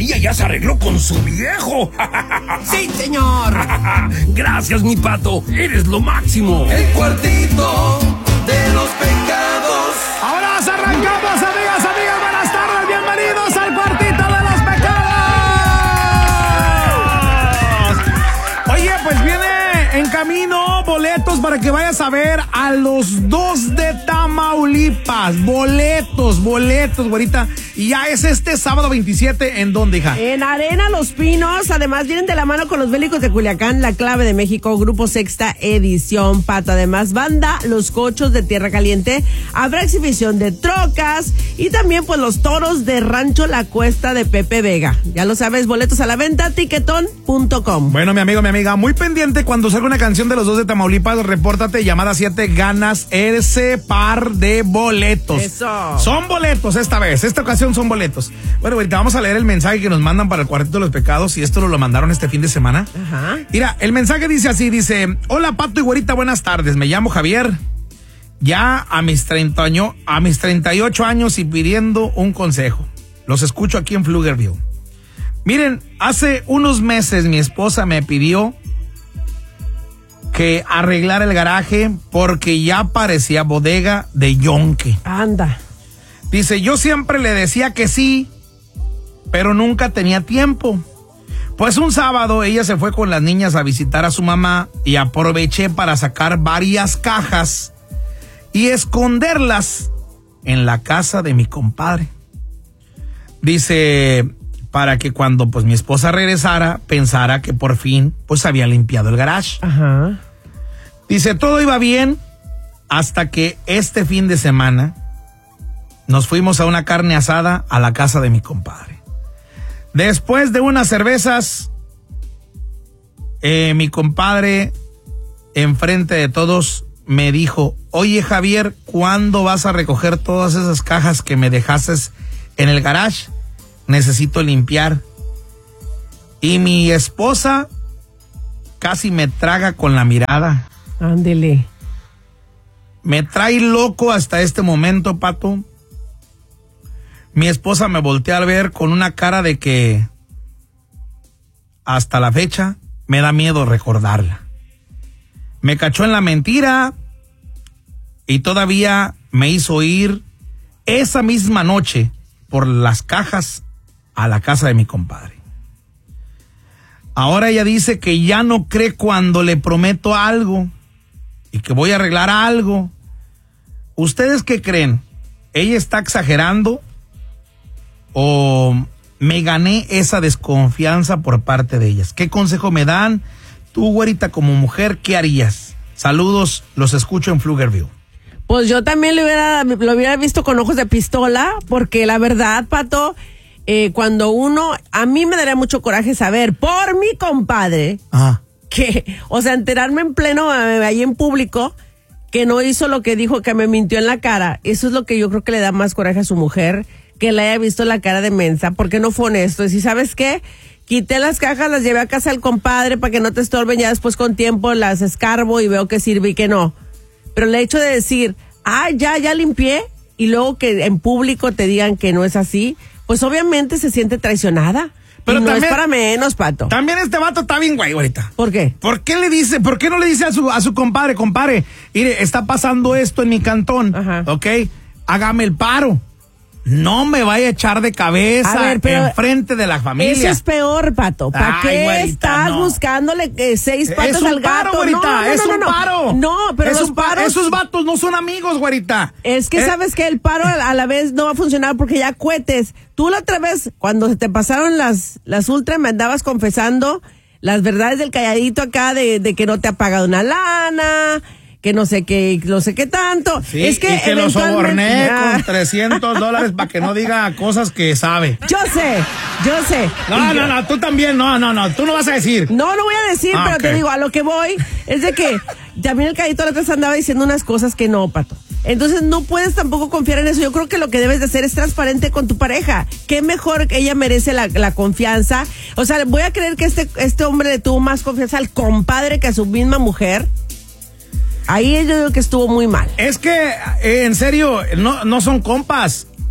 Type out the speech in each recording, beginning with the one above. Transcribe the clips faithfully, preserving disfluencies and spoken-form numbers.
ella ya se arregló con su viejo. ¡Sí, señor! Gracias, mi Pato. Eres lo máximo. El cuartito de los pecados. Ahora nos arrancamos, amigas, amigas. Buenas tardes, bienvenidos al cuartito de los pecados. Oye, pues viene en camino boletos para que vayas a ver a los dos de Tamaulipas. Boletos, boletos, güerita. Y ya es este sábado veintisiete, ¿en dónde, hija? En Arena Los Pinos. Además, vienen de la mano con los Bélicos de Culiacán, La Clave de México, Grupo Sexta Edición, Pato. Además, banda Los Cochos de Tierra Caliente. Habrá exhibición de trocas y también, pues, los toros de Rancho La Cuesta de Pepe Vega. Ya lo sabes, boletos a la venta, tiquetón punto com. Bueno, mi amigo, mi amiga, muy pendiente cuando salga una canción de los dos de Tamaulipas, repórtate, llamada siete, ganas ese par de boletos. Eso. Son boletos esta vez, esta ocasión son boletos. Bueno, ahorita vamos a leer el mensaje que nos mandan para el Cuartito de los Pecados y esto nos lo mandaron este fin de semana. Ajá. Mira, el mensaje dice así, dice, hola Pato y güerita, buenas tardes, me llamo Javier, ya a mis treinta años, a mis treinta y ocho años y pidiendo un consejo. Los escucho aquí en Pflugerville. Miren, hace unos meses mi esposa me pidió que arreglara el garaje porque ya parecía bodega de yonque. Anda. Dice, yo siempre le decía que sí, pero nunca tenía tiempo. Pues un sábado ella se fue con las niñas a visitar a su mamá y aproveché para sacar varias cajas y esconderlas en la casa de mi compadre. Dice, para que cuando pues mi esposa regresara pensara que por fin pues había limpiado el garage. Ajá. Dice, todo iba bien hasta que este fin de semana nos fuimos a una carne asada a la casa de mi compadre. Después de unas cervezas, eh, mi compadre, enfrente de todos, me dijo, oye Javier, ¿cuándo vas a recoger todas esas cajas que me dejaste en el garage? Necesito limpiar. Y mi esposa casi me traga con la mirada. Ándele. Me trae loco hasta este momento, Pato. Mi esposa me voltea al ver con una cara de que hasta la fecha me da miedo recordarla. Me cachó en la mentira y todavía me hizo ir esa misma noche por las cajas a la casa de mi compadre. Ahora ella dice que ya no cree cuando le prometo algo y que voy a arreglar algo. ¿Ustedes qué creen? ¿Ella está exagerando o me gané esa desconfianza por parte de ellas? ¿Qué consejo me dan? Tú, güerita, como mujer, ¿qué harías? Saludos, los escucho en Pflugerville. Pues yo también lo hubiera, lo hubiera visto con ojos de pistola, porque la verdad, Pato, eh, cuando uno, a mí me daría mucho coraje saber por mi compadre, Ajá. que, o sea, enterarme en pleno, eh, ahí en público, que no hizo lo que dijo, que me mintió en la cara. Eso es lo que yo creo que le da más coraje a su mujer, que le haya visto la cara de mensa, porque no fue honesto. Y si sabes qué, quité las cajas, las llevé a casa del compadre para que no te estorben, ya después con tiempo las escarbo y veo que sirve y que no. Pero el hecho de decir, ah, ya, ya limpié, y luego que en público te digan que no es así, pues obviamente se siente traicionada. Pero y no también, es para menos, Pato. También este vato está bien güey ahorita. ¿Por qué? ¿Por qué le dice, por qué no le dice a su, a su compadre, compadre, mire, está pasando esto en mi cantón, Ajá. ¿ok? Hágame el paro. No me vaya a echar de cabeza A ver, pero enfrente de la familia. Eso es peor, Pato. ¿Para Ay, qué güerita, estás no. buscándole eh, seis patas Es un al gato? paro, güerita, no, no, es no, un no, paro. No, pero es los un pa- paros... Esos vatos no son amigos, güerita. Es que Eh, sabes que el paro a la vez no va a funcionar porque ya cuetes. Tú la otra vez, cuando se te pasaron las, las ultra, me andabas confesando las verdades del calladito acá de, de que no te ha pagado una lana, que no sé qué, no sé qué tanto. Sí, es que, y que lo eventualmente- soborné Ah, con trescientos dólares para que no diga cosas que sabe. Yo sé, yo sé. No, Y no, yo- no, tú también, no, no, no, tú no vas a decir. No, no voy a decir, Ah, pero ok. te digo, a lo que voy es de que también el calladito la otra vez andaba diciendo unas cosas que no, Pato. Entonces no puedes tampoco confiar en eso. Yo creo que lo que debes de hacer es transparente con tu pareja. Qué mejor que ella merece la, la confianza. O sea, voy a creer que este, este hombre le tuvo más confianza al compadre que a su misma mujer. Ahí yo digo que estuvo muy mal. Es que, eh, en serio, no, no son compas.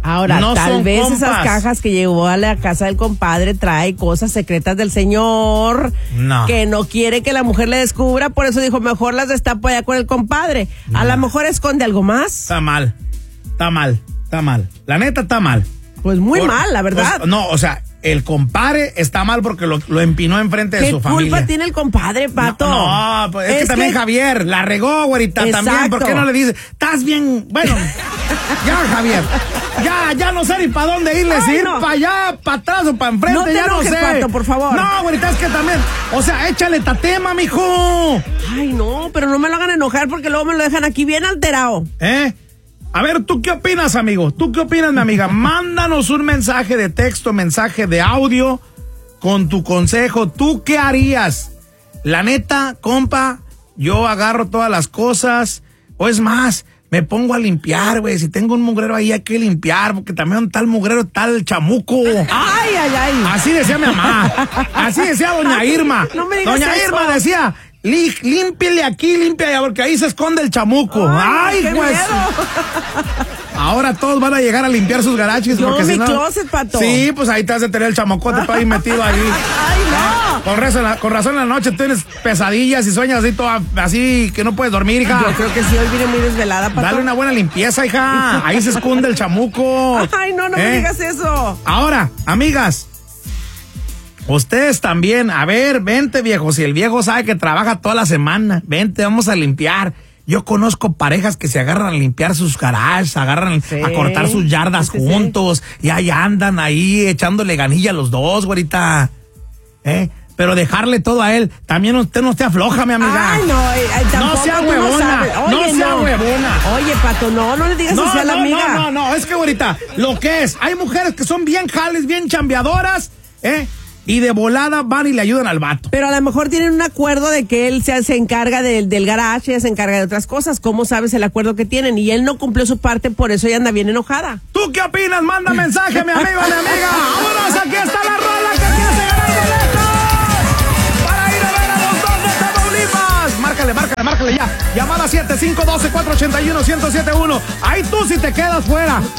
Ahora, no tal son vez compas. esas cajas que llevó a la casa del compadre trae cosas secretas del señor No. que no quiere que la mujer le descubra, por eso dijo, mejor las destapo allá con el compadre. No. A lo mejor esconde algo más. Está mal, está mal, está mal. La neta está mal. Pues muy Por- mal, la verdad. pues, no, o sea, el compadre está mal porque lo, lo empinó enfrente de ¿Qué su culpa familia. tiene el compadre, Pato? No, no, pues es, Es que también que- Javier la regó, güerita, Exacto. también. ¿Por qué no le dice? Estás bien, bueno, ya, Javier. Ya, ya no sé ni para dónde irle, si Ay, ir no. para allá, para atrás o para enfrente, No te ya enojes, no sé. Pato, por favor. No, güerita, es que también, o sea, échale tatema, mijo. Ay, no, pero no me lo hagan enojar porque luego me lo dejan aquí bien alterado. ¿Eh? A ver, ¿tú qué opinas, amigo? ¿Tú qué opinas, mi amiga? Mándanos un mensaje de texto, mensaje de audio con tu consejo. ¿Tú qué harías? La neta, compa, yo agarro todas las cosas. O es más, me pongo a limpiar, güey. Si tengo un mugrero ahí hay que limpiar, porque también tal mugrero, tal chamuco. Ay, ay, ay. Así decía mi mamá. Así decía doña Irma. No me digas Doña eso. Irma decía, "Lí- límpiele aquí, límpiale, porque ahí se esconde el chamuco". Ay, Ay, qué pues. miedo. Ahora todos van a llegar a limpiar sus garajes. Yo, porque mi si no, closet, Pato. Sí, pues ahí te vas a tener el chamocote para ahí metido ahí. Ay, no. Con razón, con razón en la noche tienes pesadillas y sueñas así, toda, así que no puedes dormir, hija. Yo creo que sí, hoy vine muy desvelada, Pato. Dale una buena limpieza, hija. Ahí se esconde el chamuco. Ay, no, no ¿Eh? me digas eso. Ahora, amigas, ustedes también, a ver, vente, viejo, si el viejo sabe que trabaja toda la semana, vente, vamos a limpiar. Yo conozco parejas que se agarran a limpiar sus garages, agarran Sí, a cortar sus yardas sí, sí, juntos, y ahí andan ahí echándole ganilla a los dos, güerita. ¿Eh? Pero dejarle todo a él, también usted no esté afloja, mi amiga. Ay, no, ay, ay, tampoco, No sea tú no huevona, sabes. no Oye, sea huevona. Oye, Pato, no, no le digas No, así a la no, amiga. no, no, no, es que ahorita, lo que es, hay mujeres que son bien jales, bien chambeadoras, ¿eh? Y de volada van y le ayudan al vato. Pero a lo mejor tienen un acuerdo de que él se, se encarga del, del garage, ella se encarga de otras cosas. ¿Cómo sabes el acuerdo que tienen? Y él no cumplió su parte, por eso ella anda bien enojada. ¿Tú qué opinas? Manda mensaje, mi amigo, mi amiga. ¡Vámonos! Aquí está la rola que te hace ganar boletos para ir a ver a los dos de Tamaulipas. Márcale, márcale, márcale ya. Llamada siete cinco uno dos, cuatro ocho uno, uno cero siete uno. Ahí tú si te quedas fuera.